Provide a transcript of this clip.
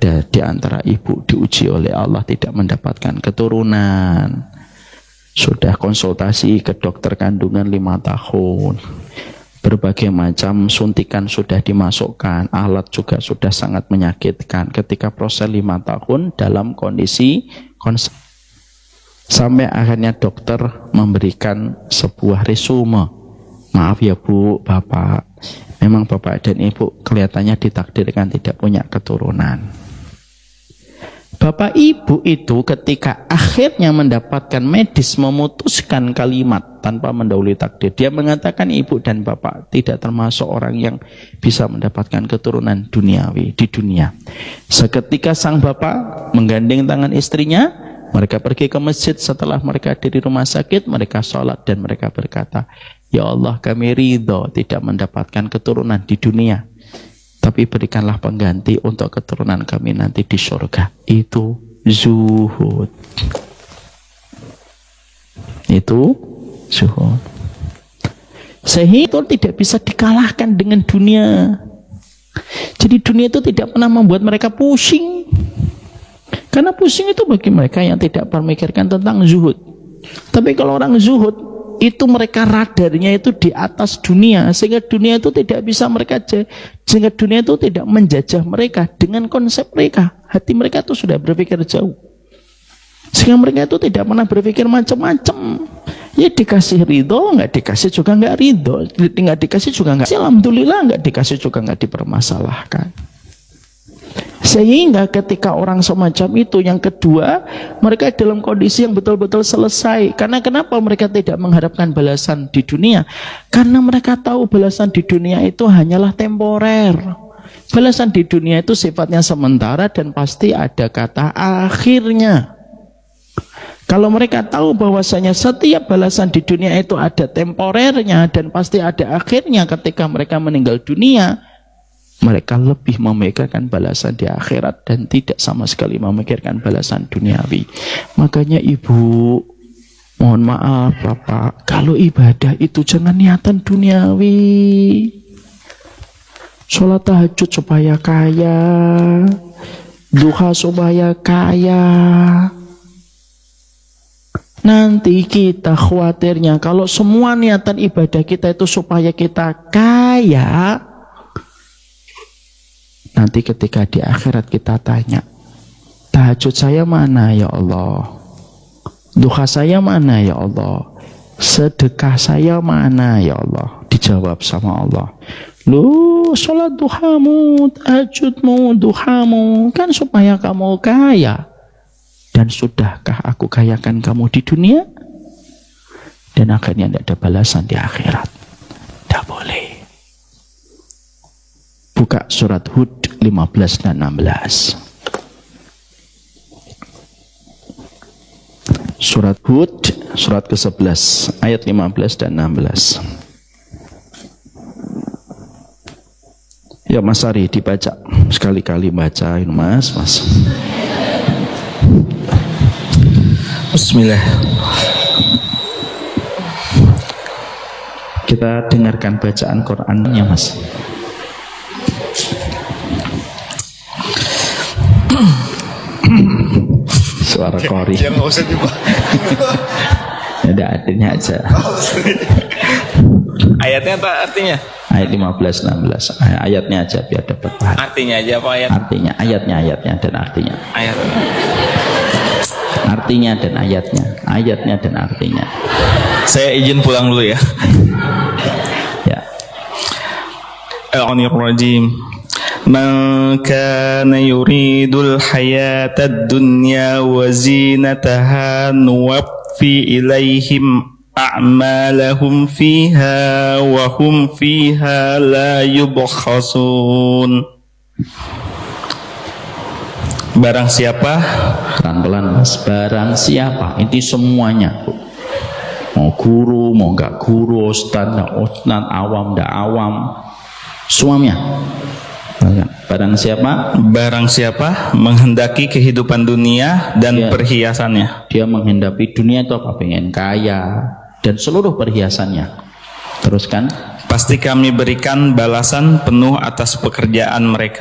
ada di antara ibu diuji oleh Allah tidak mendapatkan keturunan. Sudah konsultasi ke dokter kandungan 5 tahun. Berbagai macam suntikan sudah dimasukkan, alat juga sudah sangat menyakitkan. Ketika proses 5 tahun dalam kondisi sampai akhirnya dokter memberikan sebuah resume. Maaf ya Bu, Bapak, memang Bapak dan Ibu kelihatannya ditakdirkan tidak punya keturunan. Bapak Ibu itu ketika akhirnya mendapatkan medis memutuskan kalimat tanpa mendahului takdir. Dia mengatakan ibu dan bapak tidak termasuk orang yang bisa mendapatkan keturunan duniawi di dunia. Seketika sang bapak menggandeng tangan istrinya, mereka pergi ke masjid. Setelah mereka di rumah sakit, mereka sholat dan mereka berkata, "Ya Allah, kami ridho tidak mendapatkan keturunan di dunia, tapi berikanlah pengganti untuk keturunan kami nanti di surga." Itu zuhud. Itu zuhud. Sehingga itu tidak bisa dikalahkan dengan dunia. Jadi dunia itu tidak pernah membuat mereka pusing. Karena pusing itu bagi mereka yang tidak memikirkan tentang zuhud. Tapi kalau orang zuhud, itu mereka radarnya itu di atas dunia, sehingga dunia itu tidak bisa sehingga dunia itu tidak menjajah mereka dengan konsep mereka. Hati mereka itu sudah berpikir jauh, sehingga mereka itu tidak pernah berpikir macam-macam. Ya dikasih ridho, nggak dikasih juga nggak ridho, nggak dikasih juga nggak, alhamdulillah, nggak dikasih juga nggak dipermasalahkan. Sehingga ketika orang semacam itu, yang kedua, mereka dalam kondisi yang betul-betul selesai. Karena kenapa mereka tidak mengharapkan balasan di dunia? Karena mereka tahu balasan di dunia itu hanyalah temporer. Balasan di dunia itu sifatnya sementara dan pasti ada kata akhirnya. Kalau mereka tahu bahwasanya setiap balasan di dunia itu ada temporernya dan pasti ada akhirnya ketika mereka meninggal dunia, mereka lebih memikirkan balasan di akhirat dan tidak sama sekali memikirkan balasan duniawi. Makanya ibu, mohon maaf bapak, kalau ibadah itu jangan niatan duniawi. Sholat tahajud supaya kaya, duha supaya kaya. Nanti kita khawatirnya kalau semua niatan ibadah kita itu supaya kita kaya, nanti ketika di akhirat kita tanya, tahajud saya mana ya Allah? Duha saya mana ya Allah? Sedekah saya mana ya Allah? Dijawab sama Allah, "Lu sholat duhamu, tahajudmu, duhamu kan supaya kamu kaya. Dan sudahkah aku kayakan kamu di dunia?" Dan akhirnya tidak ada balasan di akhirat. Tidak boleh. Buka surat Hud 15 dan 16. Surat Hud, surat ke-11, ayat 15 dan 16. Ya Mas Ari, dibaca. Sekali-kali bacain Mas. Bismillah. Kita dengarkan bacaan Qur'annya Mas. Suara kori. Ya nggak usah juga. Ada artinya aja. Ayatnya apa artinya? Ayat 15 16. Ayatnya aja biar dapat paham. Artinya aja apa ayat? Artinya, ayatnya dan artinya. Ayatnya. Artinya dan ayatnya. Ayatnya dan artinya. Saya izin pulang dulu ya. Ya. Al-Rajim. Man kana yuridul hayatad dunya wa zinataha nuwaffi ilaihim a'malahum fiha wa hum fiha la yubkhasun. Barang siapa, pelan-pelan Mas, barang siapa, ini semuanya, mau guru, mau enggak guru, ustaz, awam, enggak awam, semuanya. Barang siapa menghendaki kehidupan dunia dan perhiasannya. Dia menghendaki dunia itu apa? Pengen kaya dan seluruh perhiasannya. Teruskan. Pasti kami berikan balasan penuh atas pekerjaan mereka.